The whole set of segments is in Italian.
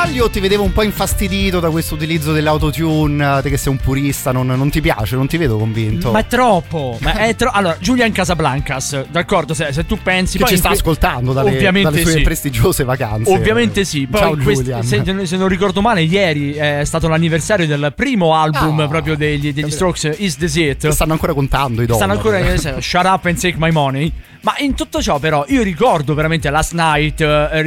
sbaglio ti vedevo un po' infastidito da questo utilizzo dell'autotune, te che sei un purista, non ti piace, non ti vedo convinto. Ma è troppo, allora, Julian Casablancas, d'accordo, se tu pensi... Che poi ci sta ascoltando dalle sue prestigiose vacanze. Ovviamente sì. Poi ciao Julian. Se non ricordo male, ieri è stato l'anniversario del primo album proprio degli Strokes, Is This It. Stanno ancora contando i dollari. Stanno ancora Shut Up and Take My Money. Ma in tutto ciò però io ricordo veramente Last Night,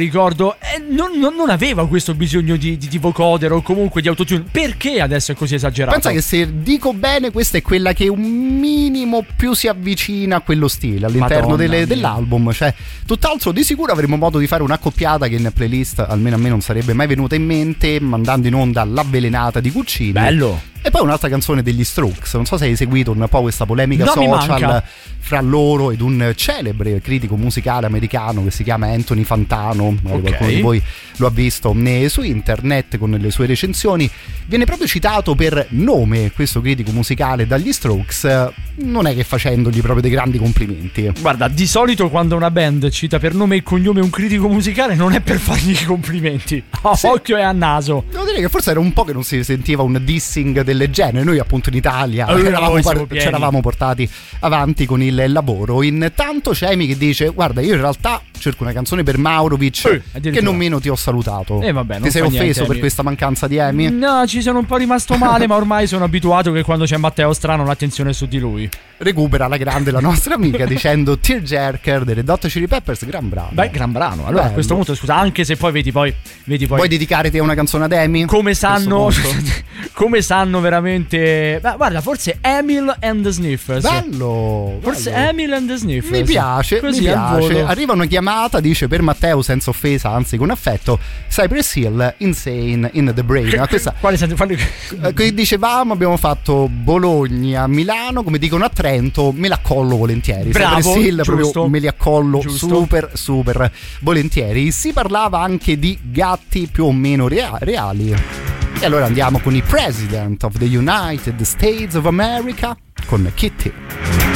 non aveva questo bisogno di vocoder o comunque di autotune. Perché adesso è così esagerato? Pensa che se dico bene, questa è quella che un minimo più si avvicina a quello stile all'interno dell'album. Cioè, tutt'altro, di sicuro avremo modo di fare un'accoppiata che in playlist almeno a me non sarebbe mai venuta in mente, mandando in onda l'avvelenata di Guccini. Bello. E poi un'altra canzone degli Strokes. Non so se hai seguito un po' questa polemica social fra loro ed un celebre critico musicale americano che si chiama Anthony Fantano. Qualcuno di voi lo ha visto su internet con le sue recensioni. Viene proprio citato per nome questo critico musicale dagli Strokes, non è che facendogli proprio dei grandi complimenti. Guarda, di solito quando una band cita per nome e cognome un critico musicale non è per fargli i complimenti. Occhio e a naso. Devo dire che forse era un po' che non si sentiva un dissing del genere. Noi appunto in Italia ci eravamo portati avanti con il lavoro. Intanto c'è Amy che dice: guarda, io in realtà cerco una canzone per Maurovic, che non meno ti ho salutato. Vabbè, ti sei offeso per questa mancanza di Amy? No, ci sono un po' rimasto male, ma ormai sono abituato che quando c'è Matteo Strano l'attenzione è su di lui. Recupera la grande la nostra amica dicendo Tearjerker dei Red Hot Chili Peppers, gran brano. Beh, gran brano. Allora, a questo punto, scusa, anche se poi vedi poi vuoi dedicarti a una canzone ad Amy? Come sanno veramente. Beh, guarda, forse Emil and the Sniffers. Bello. Forse Emil and the Sniffers. Mi piace. Arriva una chiamata, dice per Matteo senza offesa, anzi con affetto: Cypress Hill, Insane in the Brain. Qui dicevamo, abbiamo fatto Bologna, Milano, come dicono a Trento, me l'accollo volentieri. Bravo, Cypress Hill, giusto, proprio me li accollo giusto. super volentieri. Si parlava anche di gatti più o meno reali. E allora andiamo con i President of the United States of America con Kitty.